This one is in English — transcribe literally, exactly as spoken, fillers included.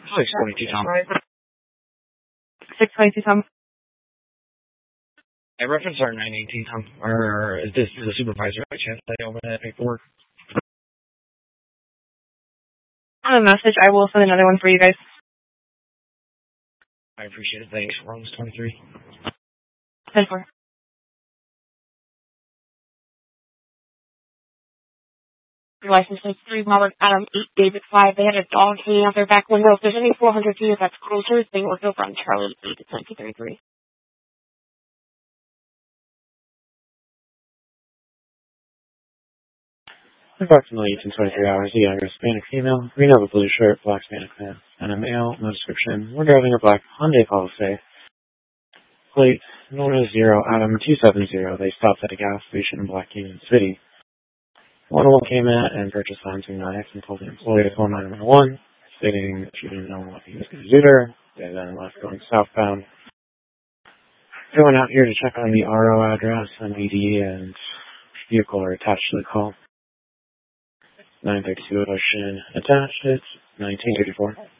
six twenty-two, Tom. six twenty-two, Tom. I reference our nine eighteen, Tom. Or is this the supervisor by chance that over that paperwork? On a message, I will send another one for you guys. I appreciate it. Thanks. We're almost twenty-three. ten four. Your license plate three, Robert Adam eight, David five. They had a dog hanging out their back window. If there's any four hundred feet, if that's closer, they work over on Charlie eight, it's nineteen thirty-three. Approximately eighteen twenty-three hours, a younger Hispanic female, green over blue shirt, black Hispanic pants, and a male, no description. We're driving a black Hyundai Palisade. Plate Nora zero Adam two seven zero. They stopped at a gas station in Black Union City. One of them came in and purchased hunting knives and told the employee to call nine one one, stating that she didn't know what he was going to do to her. They then left going southbound. Going out here to check on the R O address and E D and vehicle are attached to the call. nine thirty-two Ocean attached. It's nineteen thirty-four.